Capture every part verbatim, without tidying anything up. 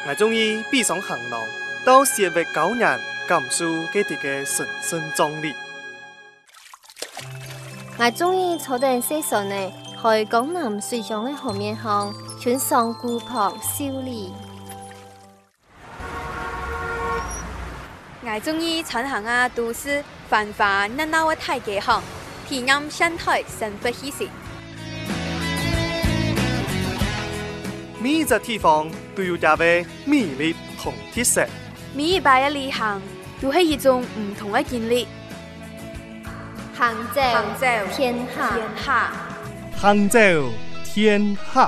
我中意闭上行囊，到社会高人感受佢哋嘅神圣壯烈。 我中意坐定西船呢，去江南水上嘅河面上，穿上古朴秀麗。 我中意穿行啊都市繁華熱鬧嘅大街巷，體驗現代生活氣息。 每一個地方都有它嘅魅力同特色。 每一擺嘅旅行都係一種唔同嘅經歷。 杭州， 杭州天下， 天下， 杭州天下。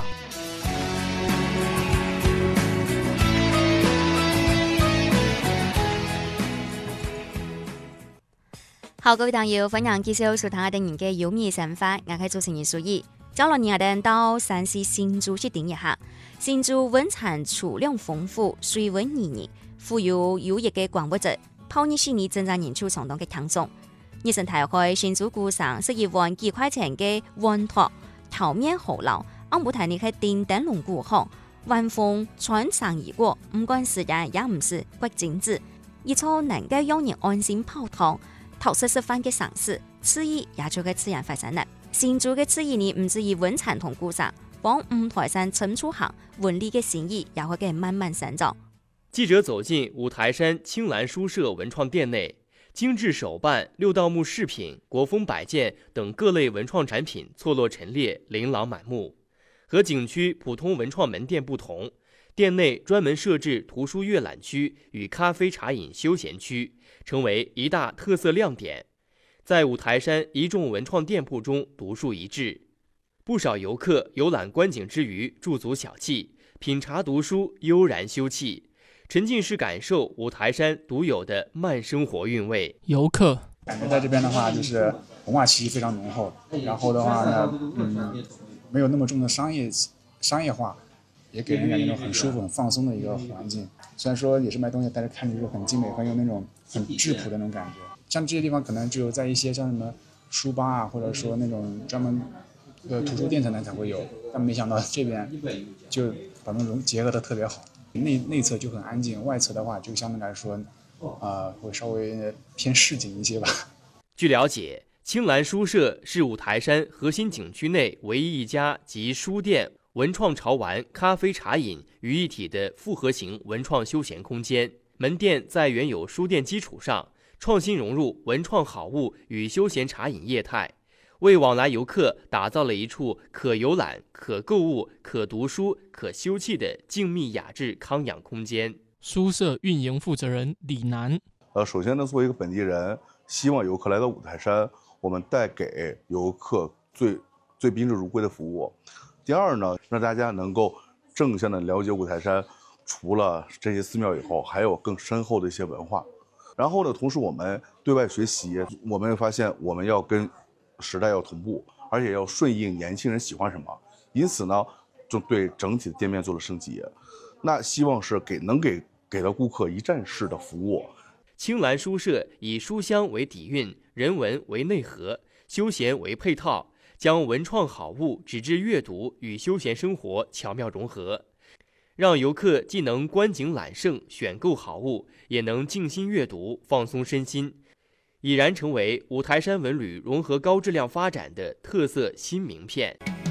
好，各位朋友，歡迎繼續收聽我哋人嘅有味生活，我係主持人蘇怡。接落嚟我哋到山西忻州去點一下。忻州文產儲量豐富，水文宜人，富有優越嘅廣博質，泡熱水泥增加人潮相當嘅強壯。熱身台開忻州古城十一萬幾塊錢嘅溫托頭面河樓，昂布台呢係電燈籠古巷，晚風穿牆而過，唔管時間也唔是骨精緻，一座能夠讓人安心泡湯、陶冶食飯嘅城市，此意也就係自然發生啦。忻州嘅此意呢，唔止以文產同古城，幫五台山陳楚行文理嘅心意也會嘅慢慢成長。 記者走進五台山青蘭書社文創店內，精緻手辦、六道木飾品、國風擺件等各類文創產品錯落陳列，琳琅滿目。和景區普通文創門店不同，店內專門設置圖書閱覽區與咖啡茶飲休閒區，成為一大特色亮點。在五台山一眾文創店鋪中獨樹一幟，不少遊客遊覽觀景之餘駐足小憩，品茶讀書，悠然休憩，沉浸式感受五台山獨有的慢生活韻味。 遊客感覺在這邊的話，就是文化氣息非常濃厚，然後的話呢，嗯，沒有那麼重的商業商業化，也給人感覺很舒服、很放鬆的一個環境。雖然說也是賣東西，但是看着就很精美，很有那種很質樸的那種感覺。像這些地方可能只有在一些像什麼書吧啊，或者說那種專門呃圖書店才能才會有，但沒想到這邊就把它融結合得特別好。內內側就很安靜，外側的話就相對來說，啊、呃，會稍微偏市井一些吧。 據了解，青蘭書社是五台山核心景區內唯一一家集書店、文創潮玩、咖啡茶飲於一體的複合型文創休閒空間。門店在原有書店基礎上，創新融入文創好物與休閒茶飲業態，為往來遊客打造了一處可遊覽、可購物、可讀書、可休憩的靜謐雅致康養空間。 書社運營負責人李楠， 呃，首先呢，作為一個本地人，希望遊客來到五台山，我們帶給遊客最最賓至如歸的服務。第二呢，讓大家能夠正向的了解五台山，除了這些寺廟以後，還有更深厚的一些文化。然後呢，同時我們對外學習，我們發現我們要跟時代要同步，而且要順應年輕人喜歡什麼，因此呢，就對整體的店面做了升級。那希望是給能給給到顧客一站式的服務。 青蘭書社以書香為底蘊，人文為內核，休閒為配套，將文創好物、紙質閱讀與休閒生活巧妙融合，讓遊客既能觀景覽勝、選購好物，也能靜心閱讀、放鬆身心，已然成為五台山文旅融合高質量發展的特色新名片。